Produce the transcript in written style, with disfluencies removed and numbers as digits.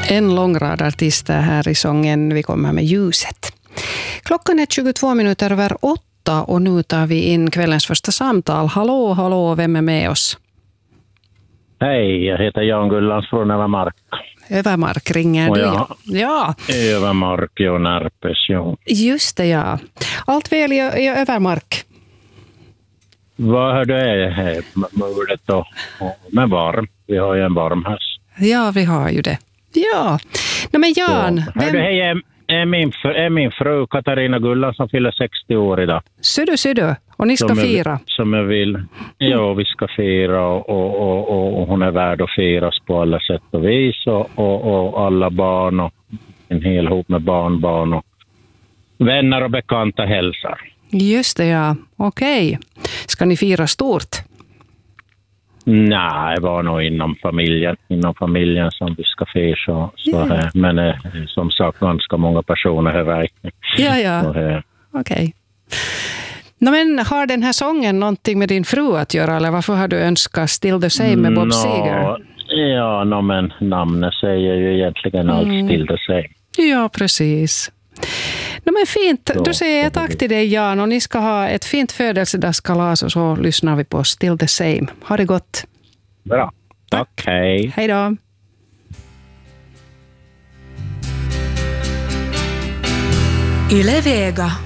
En lång rad artister här i sången Vi kommer med ljuset. Klockan är 22:22 och nu tar vi in kvällens första samtal. Hallå, vem är med oss? Hej, jag heter Jan Gullans från Övermark. Övermark ringer du? Ja. Övermark, ja, Närpes, ja. Just det, ja. Allt väl i Övermark? Vad hör du här mordet då? Men varm. Vi har ju en varm höst. Ja, vi har ju det. Ja. No, men Jan... Ja. Hör du, hej, är min fru Katarina Gullan som fyller 60 år idag. Ser du. Och ni ska fira? Som jag vill. Ja, vi ska fira och hon är värd att firas på alla sätt och vis. Och alla barn och en hel hop med barnbarn och vänner och bekanta hälsar. Just det, ja. Okej. Ska ni fira stort? Nej, det var nog inom familjen som vi ska fira så här. Men som sagt ganska många personer här verkligen. Ja. Okej. No, men har den här sången någonting med din fru att göra eller varför har du önskat Still the Same med Bob Seger? Ja, men namnet säger ju egentligen allt Still the Same. Ja, precis. No, men fint. Då säger jag tack till dig, Jan, och ni ska ha ett fint födelsedagskalas och så lyssnar vi på Still the Same. Ha det gott. Bra. Tack. Hej. Hej då. Yle Vega.